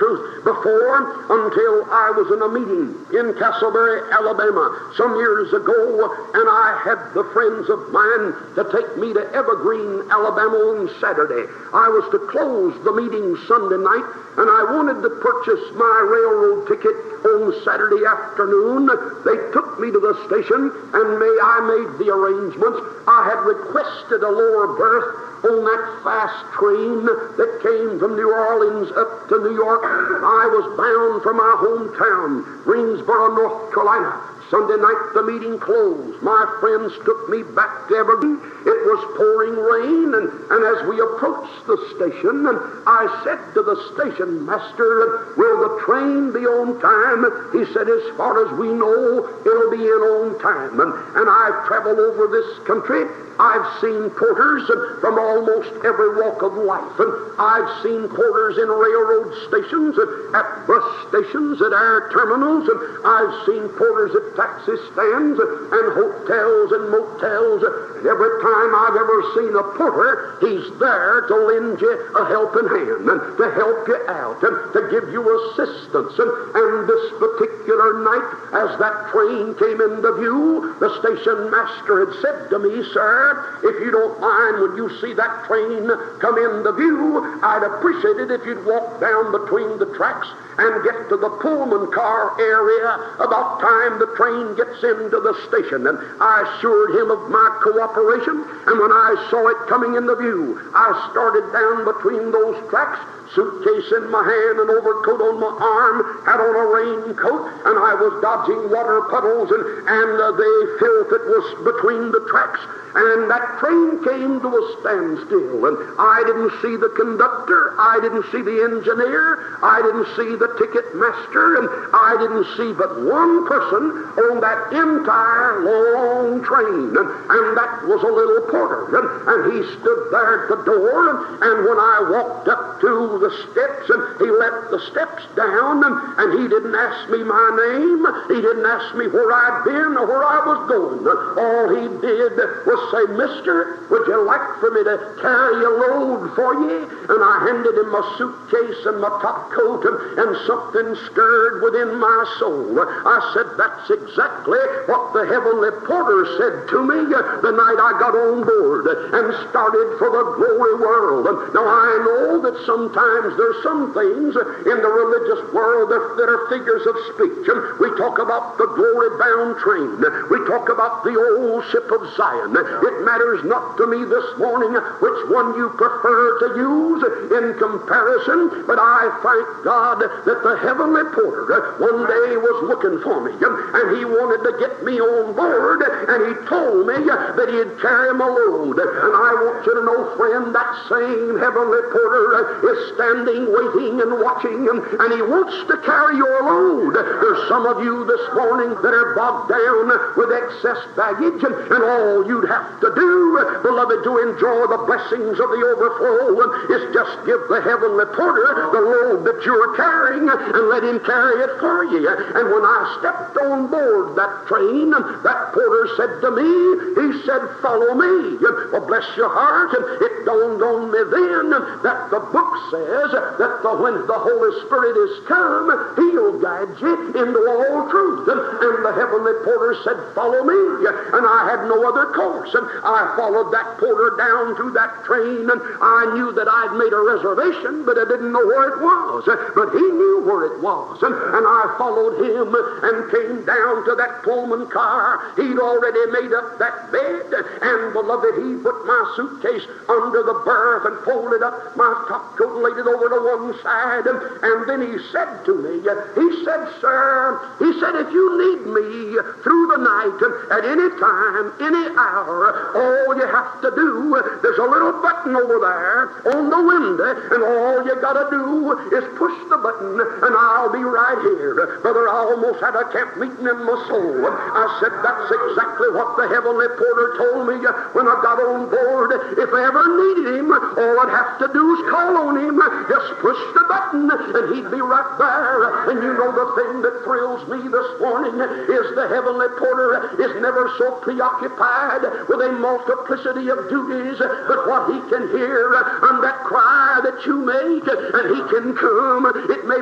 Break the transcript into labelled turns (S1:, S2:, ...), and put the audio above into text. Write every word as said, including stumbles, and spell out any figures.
S1: truth, before until I was in a meeting in Castleberry, Alabama, some years ago, and I had the friends of mine to take me to Evergreen, Alabama on Saturday. I was to close the meeting Sunday night, and I wanted to purchase my railroad ticket on Saturday afternoon. They took me to the station, and may I made the arrangements. I had requested a lower berth on that fast train that came from New Orleans up to New York. I was bound for my hometown, Greensboro, North Carolina. Sunday night the meeting closed. My friends took me back to Evergreen. It was pouring rain, and, and as we approached the station, and I said to the station master, "Will the train be on time?" He said, "As far as we know, it'll be in on time." And, and I've traveled over this country. I've seen porters from almost every walk of life, and I've seen porters in railroad stations, and at bus stations, at air terminals, and I've seen porters at taxi stands and hotels and motels. Every time I've ever seen a porter, he's there to lend you a helping hand and to help you out and to give you assistance. And, and this particular night, as that train came into view, the station master had said to me, "Sir, if you don't mind, when you see that train come into view, I'd appreciate it if you'd walk down between the tracks and get to the Pullman car area about time the train gets into the station." And I assured him of my cooperation, and when I saw it coming into view, I started down between those tracks, suitcase in my hand, an overcoat on my arm, had on a raincoat, and I was dodging water puddles and, and uh, the filth that was between the tracks. And that train came to a standstill, and I didn't see the conductor, I didn't see the engineer, I didn't see the ticket master, and I didn't see but one person on that entire long train, and, and that was a little porter, and, and he stood there at the door, and, and when I walked up to the steps, and he let the steps down, and, and he didn't ask me my name, he didn't ask me where I'd been or where I was going. All he did was say, "Mister, would you like for me to carry a load for you?" And I handed him my suitcase and my top coat, and, and something stirred within my soul. I said, "That's exactly what the heavenly porter said to me the night I got on board and started for the glory world." And now I know that sometimes there's some things in the religious world that, that are figures of speech. And we talk about the glory-bound train. We talk about the old ship of Zion. It matters not to me this morning which one you prefer to use in comparison, but I thank God that the heavenly porter one day was looking for me, and he wanted to get me on board, and he told me that he'd carry my load. And I want you to know, friend, that same heavenly porter is standing, waiting, and watching, and he wants to carry your load. There's some of you this morning that are bogged down with excess baggage, and, and all you'd have to do, beloved, to enjoy the blessings of the overflow is just give the heavenly porter the load that you're carrying and let him carry it for you. And when I stepped on board that train, that porter said to me, he said, "Follow me." Well, bless your heart, it dawned on me then that the book says that the, when the Holy Spirit is come, he'll guide you into all truth. And, and the heavenly porter said, "Follow me." And I had no other course. And I followed that porter down to that train, and I knew that I'd made a reservation, but I didn't know where it was. But he knew where it was. And, and I followed him and came down to that Pullman car. He'd already made up that bed, and beloved, he put my suitcase under the berth and folded up my top coat and laid it over to one side. And, and then he said to me, he said, "Sir," he said, "if you need me through the night, at any time, any hour, all you have to do, there's a little button over there on the window, and all you got to do is push the button, and I'll be right here." Brother, I almost had a camp meeting in my soul. I said, that's exactly what the heavenly porter told me when I got on board. If I ever needed him, all I'd have to do is call on him, just push the button, and he'd be right there. And you know, the thing that thrills me this morning is the heavenly porter is never so preoccupied with a multiplicity of duties, but what he can hear and that cry that you make, and he can come. It may